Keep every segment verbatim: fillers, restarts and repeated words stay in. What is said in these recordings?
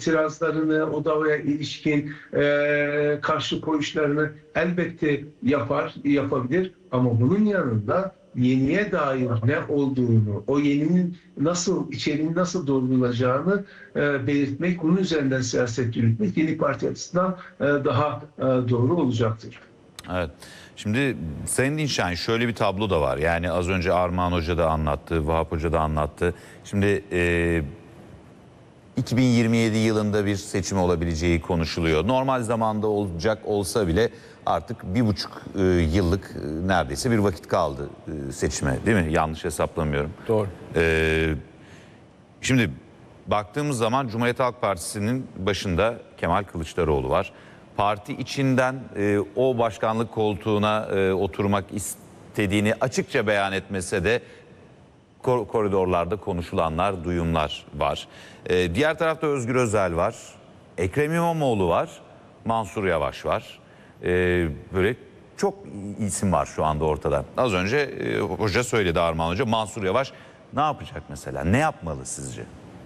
itirazlarını, o davaya ilişkin e, karşı koyuşlarını elbette yapar, yapabilir. Ama bunun yanında yeniye dair ne olduğunu, o yeninin nasıl, içeriğinin nasıl doldurulacağını e, belirtmek, bunun üzerinden siyaset yürütmek Yeni Parti açısından e, daha e, doğru olacaktır. Evet. Şimdi Sayın Dinşahin, şöyle bir tablo da var. Yani az önce Armağan Hoca da anlattı, Vahap Hoca da anlattı. Şimdi e, iki bin yirmi yedi yılında bir seçim olabileceği konuşuluyor. Normal zamanda olacak olsa bile artık bir buçuk e, yıllık e, neredeyse bir vakit kaldı e, seçime, değil mi? Yanlış hesaplamıyorum. Doğru. E, şimdi baktığımız zaman Cumhuriyet Halk Partisi'nin başında Kemal Kılıçdaroğlu var. Parti içinden e, o başkanlık koltuğuna e, oturmak istediğini açıkça beyan etmese de kor koridorlarda konuşulanlar, duyumlar var. E, diğer tarafta Özgür Özel var, Ekrem İmamoğlu var, Mansur Yavaş var. E, böyle çok isim var şu anda ortada. Az önce e, hoca söyledi, Armağan Hoca, Mansur Yavaş ne yapacak mesela? Ne yapmalı sizce?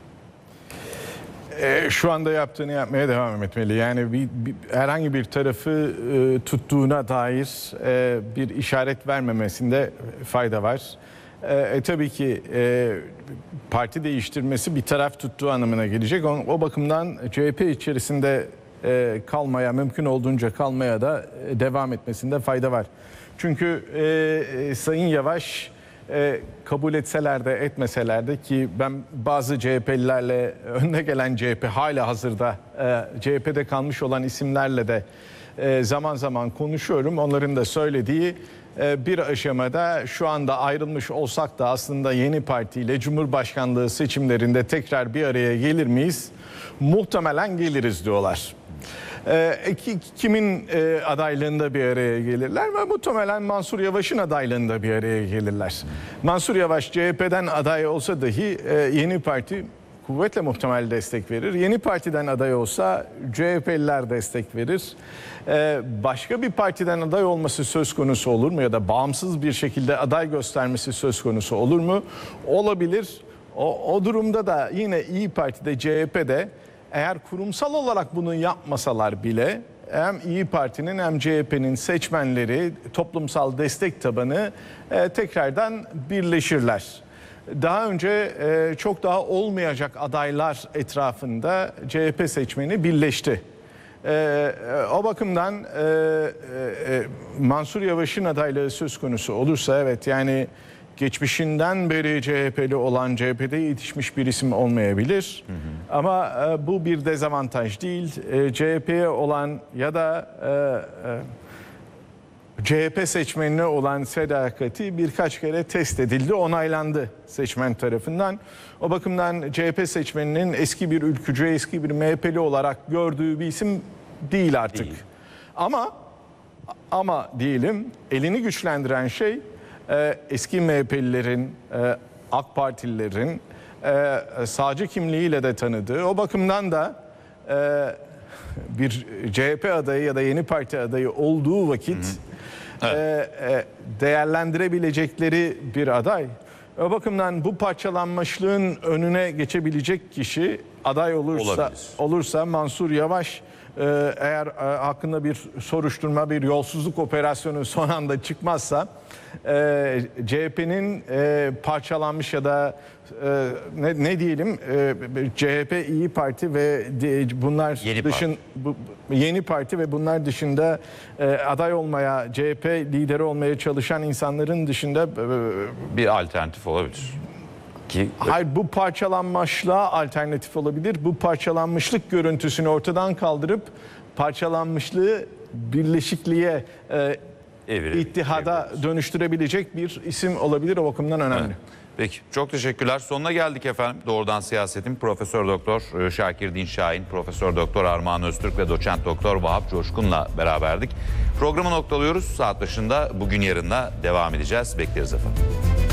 E, şu anda yaptığını yapmaya devam etmeli. Yani bir, bir, herhangi bir tarafı e, tuttuğuna dair e, bir işaret vermemesinde fayda var. E, e, tabii ki e, parti değiştirmesi bir taraf tuttuğu anlamına gelecek. O, o bakımdan C H P içerisinde e, kalmaya, mümkün olduğunca kalmaya da e, devam etmesinde fayda var. Çünkü e, e, Sayın Yavaş... E, kabul etseler de etmeseler de, ki ben bazı C H P'lilerle, önde gelen C H P hala hazırda e, C H P'de kalmış olan isimlerle de e, zaman zaman konuşuyorum. Onların da söylediği e, bir aşamada şu anda ayrılmış olsak da aslında yeni partiyle Cumhurbaşkanlığı seçimlerinde tekrar bir araya gelir miyiz? Muhtemelen geliriz diyorlar. E, kimin e, adaylığında bir araya gelirler ve muhtemelen Mansur Yavaş'ın adaylığında bir araya gelirler. Mansur Yavaş C H P'den aday olsa dahi e, yeni parti kuvvetle muhtemel destek verir. Yeni partiden aday olsa C H P'liler destek verir. E, başka bir partiden aday olması söz konusu olur mu ya da bağımsız bir şekilde aday göstermesi söz konusu olur mu? Olabilir. O, o durumda da yine İYİ Parti'de, C H P'de eğer kurumsal olarak bunu yapmasalar bile hem İYİ Parti'nin hem C H P'nin seçmenleri, toplumsal destek tabanı e, tekrardan birleşirler. Daha önce e, çok daha olmayacak adaylar etrafında C H P seçmeni birleşti. E, e, o bakımdan e, e, Mansur Yavaş'ın adaylığı söz konusu olursa, evet, yani geçmişinden beri C H P'li olan, C H P'de yetişmiş bir isim olmayabilir. Hı hı. Ama e, bu bir dezavantaj değil. E, C H P'ye olan ya da e, e, C H P seçmenine olan sadakati birkaç kere test edildi, onaylandı seçmen tarafından. O bakımdan C H P seçmeninin eski bir ülkücü, eski bir M H P'li olarak gördüğü bir isim değil artık. Değil. Ama ama diyelim, elini güçlendiren şey Ee, eski M H P'lilerin, e, AK Partililerin e, sağcı kimliğiyle de tanıdığı, o bakımdan da e, bir C H P adayı ya da yeni parti adayı olduğu vakit hı hı. Evet. E, e, değerlendirebilecekleri bir aday. O bakımdan bu parçalanmışlığın önüne geçebilecek kişi aday olursa Olabilir. olursa Mansur Yavaş. Eğer hakkında bir soruşturma, bir yolsuzluk operasyonu son anda çıkmazsa C H P'nin parçalanmış ya da ne, ne diyelim C H P, İYİ Parti ve bunlar yeni dışın parti. Bu, yeni parti ve bunlar dışında aday olmaya, C H P lideri olmaya çalışan insanların dışında bir alternatif olabilir. Ki... Hayır, bu parçalanmışlığa alternatif olabilir. Bu parçalanmışlık görüntüsünü ortadan kaldırıp parçalanmışlığı birleşikliğe, e, ittihada dönüştürebilecek bir isim olabilir. O bakımdan önemli. Evet. Peki, çok teşekkürler. Sonuna geldik efendim. Doğrudan Siyaset'in Profesör Doktor Şakir Dinşahin, Profesör Doktor Armağan Öztürk ve Doçent Doktor Vahap Coşkun'la beraberdik. Programı noktalıyoruz. Saat başında bugün yarınla devam edeceğiz. Bekleriz efendim.